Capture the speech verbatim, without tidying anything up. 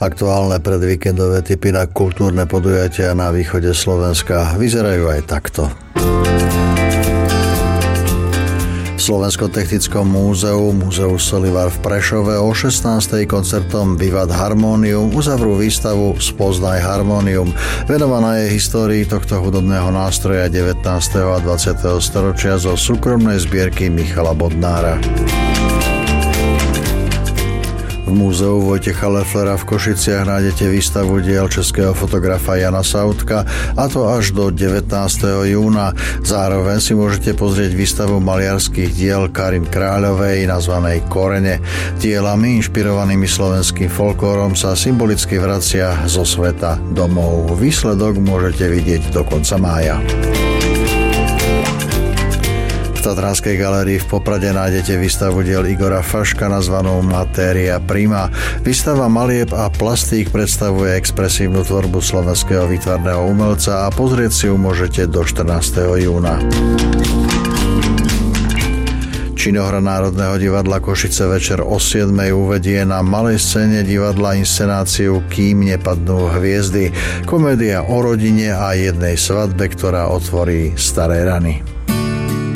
Aktuálne predvíkendové tipy na kultúrne podujatia na východe Slovenska vyzerajú aj takto. V Slovensko-technickom múzeu, múzeu Solivar v Prešove o šestnástej koncertom Vivat Harmonium uzavrú výstavu Spoznaj harmonium. Venovaná je histórii tohto hudobného nástroja devätnásteho a dvadsiateho storočia zo súkromnej zbierky Michala Bodnára. V múzeu Vojtecha Lefflera v Košiciach nájdete výstavu diel českého fotografa Jana Sautka, a to až do devätnásteho júna. Zároveň si môžete pozrieť výstavu maliarských diel Karin Kráľovej nazvanej Korene. Dielami inšpirovanými slovenským folklórom sa symbolicky vracia zo sveta domov. Výsledok môžete vidieť do konca mája. V Tatranskej galérii v Poprade nájdete výstavu diel Igora Faška nazvanú Materia Prima. Výstava malieb a plastík predstavuje expresívnu tvorbu slovenského výtvarného umelca a pozrieť si ju môžete do štrnásteho júna. Činohra Národného divadla Košice večer o siedmej uvedie na malej scéne divadla inscenáciu Kým nepadnú hviezdy. Komédia o rodine a jednej svadbe, ktorá otvorí staré rany.